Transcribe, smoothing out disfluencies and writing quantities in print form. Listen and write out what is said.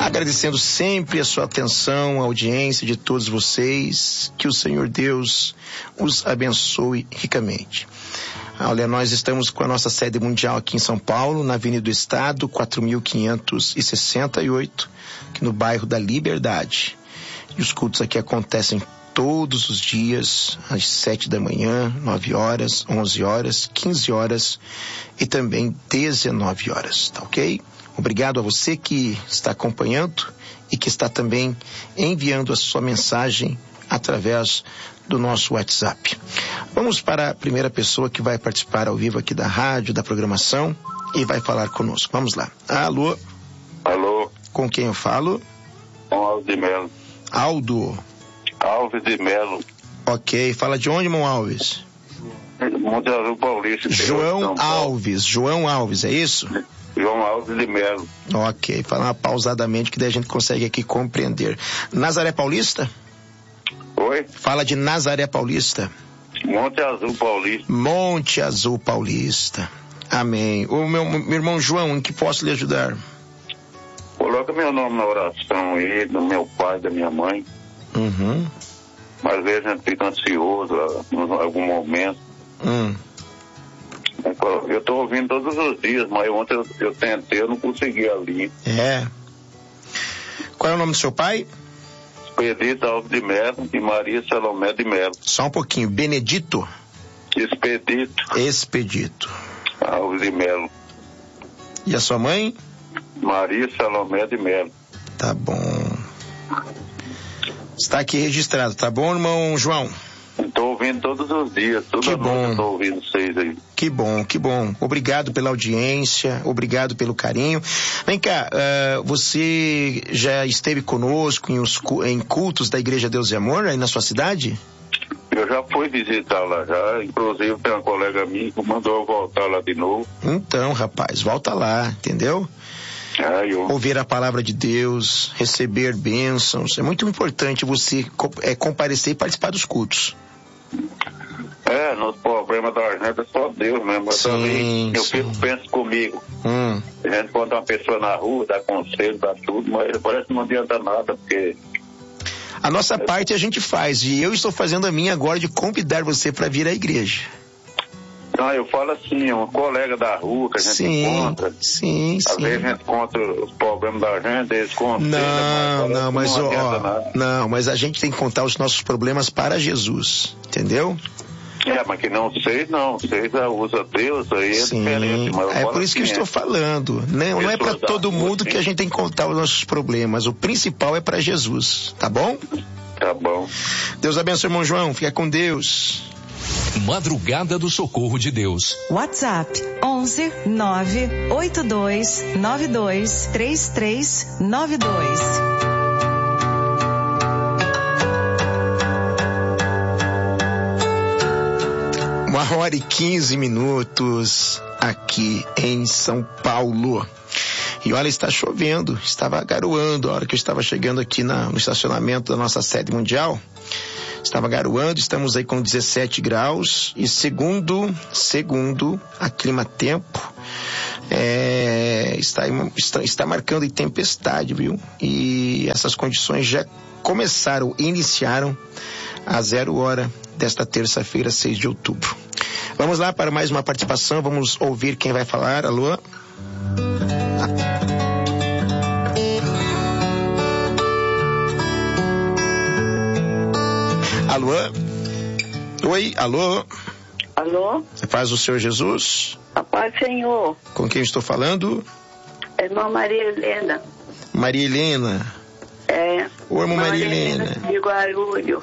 Agradecendo sempre a sua atenção, a audiência de todos vocês. Que o Senhor Deus os abençoe ricamente. Olha, nós estamos com a nossa sede mundial aqui em São Paulo, na Avenida do Estado, 4568, aqui no bairro da Liberdade. E os cultos aqui acontecem todos os dias, às 7 da manhã, 9 horas, 11 horas, 15 horas e também 19 horas, tá ok? Obrigado a você que está acompanhando e que está também enviando a sua mensagem através do nosso WhatsApp. Vamos para a primeira pessoa que vai participar ao vivo aqui da rádio, da programação e vai falar conosco. Vamos lá. Alô? Alô? Com quem eu falo? Com Alves de Melo. Aldo? Alves de Melo. Ok. Fala de onde, irmão Alves? Monte Azul Paulista. João Alves, é isso? João Alves de Melo. Ok. Fala pausadamente que daí a gente consegue aqui compreender. Nazaré Paulista? Oi? Fala de Nazaré Paulista. Monte Azul Paulista. Monte Azul Paulista. Amém. O meu irmão João, em que posso lhe ajudar? Coloca meu nome na oração aí, do meu pai, da minha mãe. Uhum. Mas às vezes a gente fica ansioso em algum momento. Eu estou ouvindo todos os dias, mas ontem eu tentei, eu não consegui ali. É. Qual é o nome do seu pai? Expedito Alves de Melo e Maria Salomé de Melo. Só um pouquinho. Benedito? Expedito Alves de Melo. E a sua mãe? Maria Salomé de Melo. Tá bom. Está aqui registrado, tá bom, irmão João? Estou ouvindo todos os dias, toda noite estou ouvindo vocês aí. Que bom. Obrigado pela audiência, obrigado pelo carinho. Vem cá, você já esteve conosco em cultos da Igreja Deus e Amor aí na sua cidade? Eu já fui visitar lá já, inclusive tem uma colega minha que mandou eu voltar lá de novo. Então, rapaz, volta lá, entendeu? Ouvir a palavra de Deus, receber bênçãos. É muito importante você comparecer e participar dos cultos. Nos problemas da gente é só Deus mesmo. Eu penso comigo. A gente encontra uma pessoa na rua, dá conselho, dá tudo, mas parece que não adianta nada, porque... A nossa parte a gente faz, e eu estou fazendo a minha agora de convidar você para vir à igreja. Não, eu falo assim, um colega da rua que a gente encontra. Às vezes a gente encontra os problemas da gente, eles contam. Mas a gente tem que contar os nossos problemas para Jesus, entendeu? Mas que não vocês já usa Deus, aí é diferente. Mas é por isso que eu estou falando. Não é para todo mundo que a gente tem que contar os nossos problemas. O principal é para Jesus, tá bom? Tá bom. Deus abençoe, irmão João. Fica com Deus. Madrugada do Socorro de Deus. WhatsApp 11 982 92 3392. 1h15 aqui em São Paulo. E olha, está chovendo, estava garoando a hora que eu estava chegando aqui no estacionamento da nossa sede mundial. Estava garoando, estamos aí com 17 graus e segundo a Climatempo, está marcando em tempestade, viu? E essas condições já iniciaram a 0 hora desta terça-feira, 6 de outubro. Vamos lá para mais uma participação, vamos ouvir quem vai falar. Alô? Alô? Oi, alô? Alô? Você faz o Senhor Jesus? A paz, Senhor. Com quem estou falando? Irmã Maria Helena. Maria Helena? É. Ô, irmã Maria Helena. De Guarulhos.